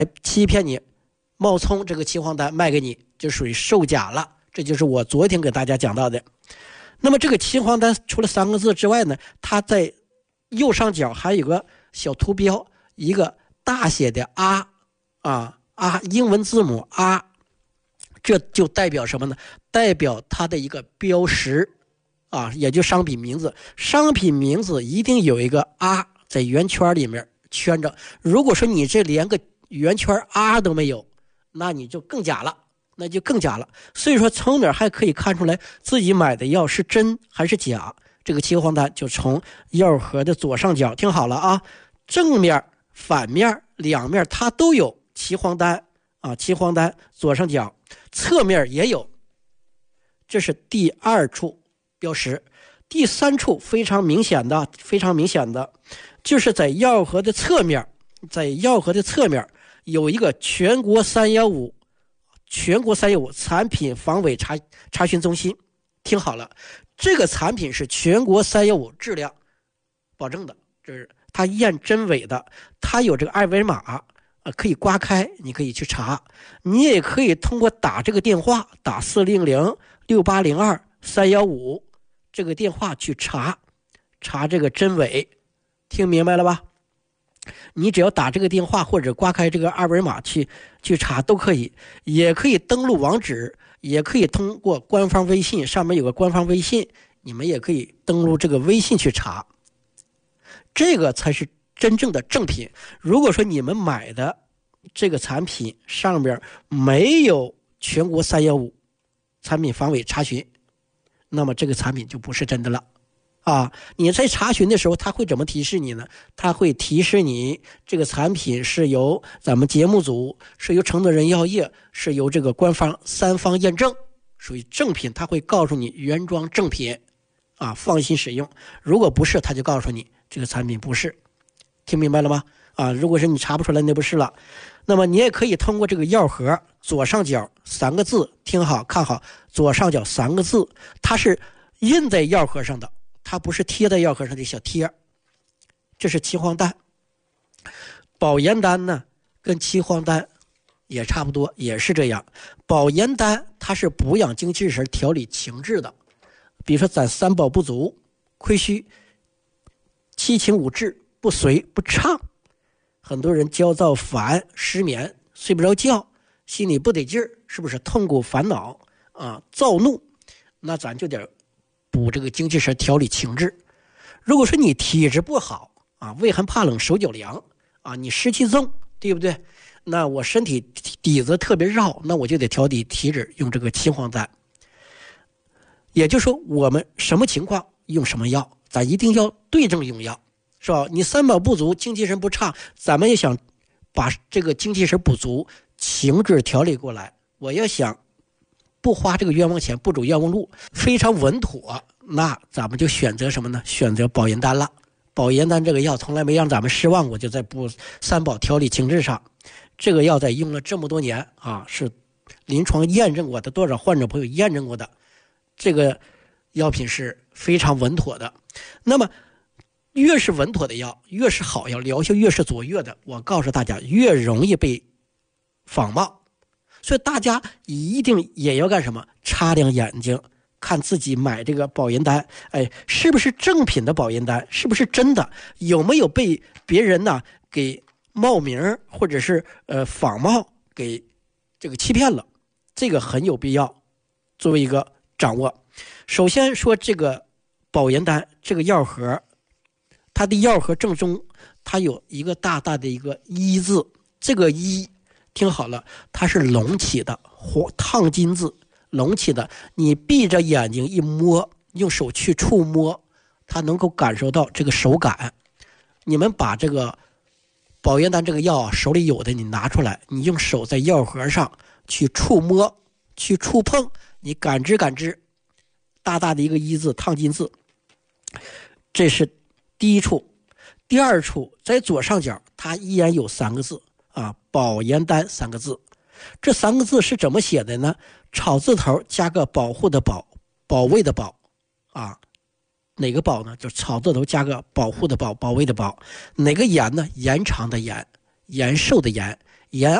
欺骗你，冒充这个岐黄丹卖给你，就属于售假了。这就是我昨天给大家讲到的。那么这个岐黄丹除了3个字之外呢，它在右上角还有个小图标，一个大写的 R 英文字母 R， 这就代表什么呢？代表它的一个标识也就商品名字。商品名字一定有一个 R 在圆圈里面圈着。如果说你这连个圆圈 R 都没有，那你就更假了。所以说从哪还可以看出来自己买的药是真还是假。这个岐黄丹就从药盒的左上角，听好了啊，正面反面两面它都有岐黄丹岐黄丹左上角，侧面也有。这是第2处标识。第3处非常明显的就是在药盒的侧面有一个全国315产品防伪查询中心。听好了，这个产品是全国315质量保证的，就是它验真伪的，它有这个2维码可以刮开，你可以去查。你也可以通过打这个电话，打400-6802-315这个电话去查这个真伪。听明白了吧？你只要打这个电话或者刮开这个2维码去查都可以，也可以登录网址，也可以通过官方微信，上面有个官方微信，你们也可以登录这个微信去查。这个才是真正的正品。如果说你们买的这个产品上面没有全国315产品防伪查询，那么这个产品就不是真的了你在查询的时候他会怎么提示你呢？他会提示你这个产品是由咱们节目组，是由承德人药业，是由这个官方3方验证，属于正品。他会告诉你原装正品放心使用。如果不是，他就告诉你这个产品不是。听明白了吗？如果是你查不出来，那不是了。那么你也可以通过这个药盒左上角3个字，听好看好，左上角3个字，它是印在药盒上的，它不是贴在药盒上的小贴。这是岐黄丹。保研丹呢跟岐黄丹也差不多，也是这样。保研丹它是补养精气神、调理情志的，比如说咱3宝不足、亏虚、七情五志不遂不畅，很多人焦躁烦、失眠、睡不着觉、心里不得劲儿，是不是痛苦烦恼躁怒？那咱就得补这个精气神，调理情志。如果说你体质不好畏寒怕冷、手脚凉你湿气重，对不对？那我身体底子特别绕，那我就得调理体质，用这个岐黄丹。也就是说我们什么情况用什么药，咱一定要对症用药，是吧？你3宝不足，精气神不畅，咱们也想把这个精气神补足，情志调理过来，我要想不花这个冤枉钱，不走冤枉路，非常稳妥，那咱们就选择什么呢？选择保研丹了。保研丹这个药从来没让咱们失望过，就在补3宝调理情志上。这个药在用了这么多年是临床验证过的，多少患者朋友验证过的，这个药品是非常稳妥的。那么越是稳妥的药，越是好药，疗效越是卓越的，我告诉大家越容易被仿冒。所以大家一定也要干什么？擦亮眼睛，看自己买这个保研丹，是不是正品的保研丹，是不是真的，有没有被别人给冒名或者是仿冒给这个欺骗了。这个很有必要作为一个掌握。首先说这个保研丹这个药盒，它的药盒正中它有一个大大的一个一字，这个一听好了，它是隆起的，烫金字，隆起的。你闭着眼睛一摸，用手去触摸，它能够感受到这个手感。你们把这个保研丹这个药手里有的你拿出来，你用手在药盒上去触摸，去触碰，你感知感知，大大的一个一字，烫金字。这是第一处。第二处在左上角，它依然有3个字保研丹3个字。这3个字是怎么写的呢？草字头加个保护的保，保卫的保哪个保呢？就草字头加个保护的保，保卫的保。哪个延呢？延长的延，延寿的延， 延